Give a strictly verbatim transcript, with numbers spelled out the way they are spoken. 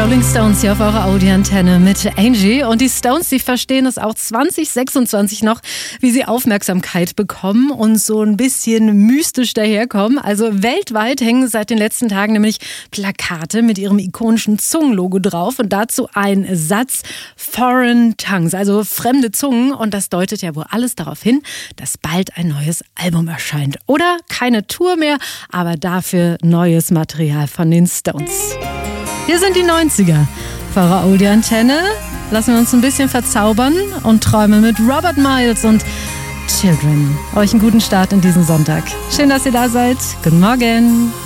Rolling Stones hier auf eurer Audi-Antenne mit Angie. Und die Stones, die verstehen es auch zwanzig sechsundzwanzig noch, wie sie Aufmerksamkeit bekommen und so ein bisschen mystisch daherkommen. Also weltweit hängen seit den letzten Tagen nämlich Plakate mit ihrem ikonischen Zungenlogo drauf und dazu ein Satz Foreign Tongues, also fremde Zungen. Und das deutet ja wohl alles darauf hin, dass bald ein neues Album erscheint. Oder keine Tour mehr, aber dafür neues Material von den Stones. Hier sind die neunziger. Auf eurer Audi-Antenne lassen wir uns ein bisschen verzaubern und träumen mit Robert Miles und Children. Euch einen guten Start in diesen Sonntag. Schön, dass ihr da seid. Guten Morgen.